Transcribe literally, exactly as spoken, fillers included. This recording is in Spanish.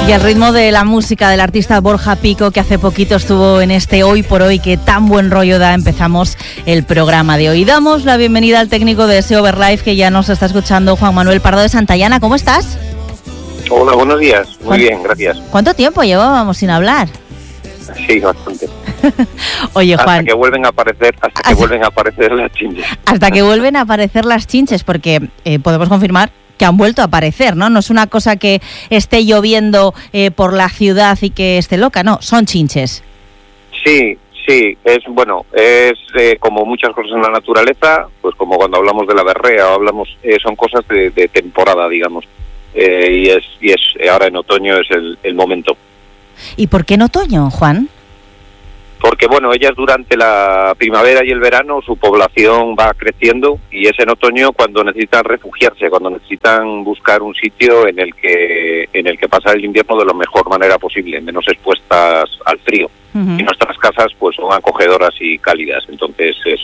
Y al ritmo de la música del artista Borja Pico, que hace poquito estuvo en este Hoy por Hoy, que tan buen rollo da, empezamos el programa de hoy. Damos la bienvenida al técnico de S E O Verlife, que ya nos está escuchando, Juan Manuel Pardo de Santayana. ¿Cómo estás? Hola, buenos días. Muy bien, gracias. ¿Cuánto tiempo llevábamos sin hablar? Sí, bastante. Oye, Juan. Hasta que vuelven a aparecer, hasta que hasta... vuelven a aparecer las chinches. Hasta que vuelven a aparecer las chinches, porque eh, podemos confirmar que han vuelto a aparecer, ¿no? No es una cosa que esté lloviendo eh, por la ciudad y que esté loca, no, son chinches. Sí, sí, es bueno, es eh, como muchas cosas en la naturaleza, pues como cuando hablamos de la berrea o hablamos, eh, son cosas de, de temporada, digamos, eh, y es y es ahora en otoño es el, el momento. ¿Y por qué en otoño, Juan? Porque, bueno, ellas durante la primavera y el verano su población va creciendo y es en otoño cuando necesitan refugiarse, cuando necesitan buscar un sitio en el que en el que pasar el invierno de la mejor manera posible, menos expuestas al frío. Uh-huh. Y nuestras casas pues son acogedoras y cálidas, entonces es